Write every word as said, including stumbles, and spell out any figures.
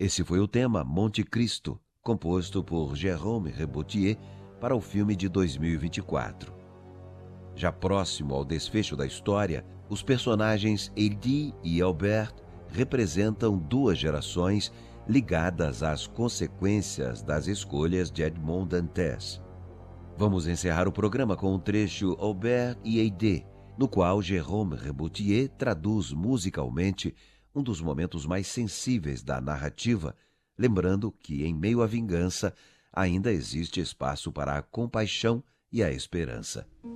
Esse foi o tema Monte Cristo, composto por Jérôme Rebottier para o filme de dois mil e vinte e quatro. Já próximo ao desfecho da história, os personagens Eddie e Albert representam duas gerações ligadas às consequências das escolhas de Edmond Dantes. Vamos encerrar o programa com o trecho Albert e Eddie, no qual Jérôme Rebottier traduz musicalmente um dos momentos mais sensíveis da narrativa, lembrando que, em meio à vingança, ainda existe espaço para a compaixão e a esperança.